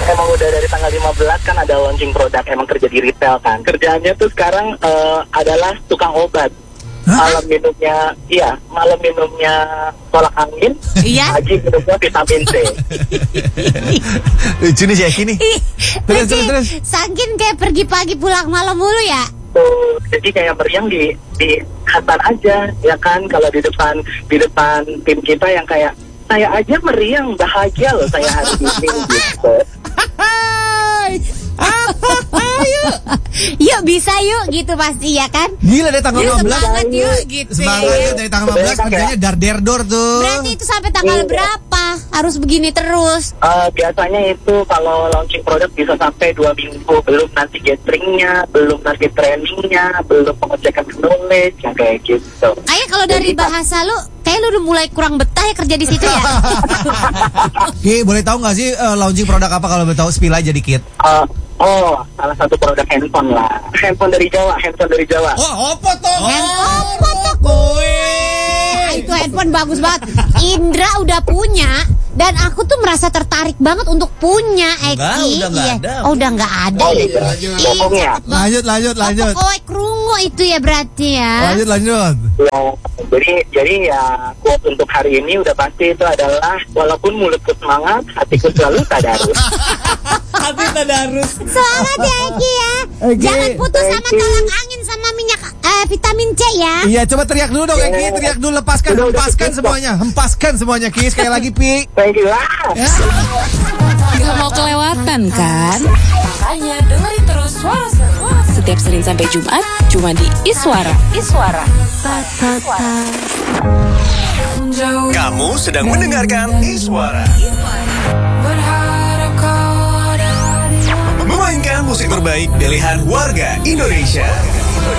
emang udah dari tanggal 15 kan ada launching produk, emang kerja di retail kan. Kerjaannya tuh sekarang adalah tukang obat. Malam minumnya tolak angin, Iya. pagi minumnya vitamin C. Lucu nih Jackie nih. Terus. Saking kayak pergi pagi pulang malam mulu ya. Tuh, jadi kayak meriang di kantor aja, ya kan? Kalau di depan tim kita yang kayak saya aja meriang, bahagia loh saya hari ini gitu. Yuk bisa yuk gitu pasti ya kan. Gila deh tanggal Yuk 15. semangat yuk gitu. Semangat ya, dari tanggal 15 kerjanya dar-der-dor tuh. Berarti itu sampai tanggal berapa? Harus begini terus. Biasanya itu kalau launching produk bisa sampai 2 minggu, belum nanti gatheringnya, belum nanti trainingnya, belum pengecekan knowledge, yang kayak gitu. Kayak kalau dari bahasa lu, kayak lu udah mulai kurang betah ya kerja di situ ya. Ki, boleh tahu nggak sih launching produk apa kalau boleh tahu, spill aja dikit. Salah satu produk handphone lah. Handphone dari Jawa. Oh, apa tuh? Handphone itu handphone bagus banget. Indra udah punya dan aku tuh merasa tertarik banget untuk punya Eki. Udah nggak ada. Oh, udah nggak ada. Oh, ya. iya. Bohong ya? Lanjut. Oh, krungu itu ya berarti ya. Lanjut. Ya, jadi ya untuk hari ini udah pasti itu adalah walaupun mulutku semangat, hatiku selalu tadarus. Hati tadarus. Semangat ya Eki ya. Eki, Jangan putus sama thank you. tolak angin sama minyak vitamin C ya. Iya, coba teriak dulu dong Eki, teriak dulu, hempaskan semuanya Ki, sekali lagi Pi. Thank you lah. Gak mau kelewatan kan? Makanya dengerin terus Suara Seru setiap Senin sampai Jumat cuma di Iswara. Kamu sedang mendengarkan Iswara. Memainkan musik terbaik pilihan warga Indonesia.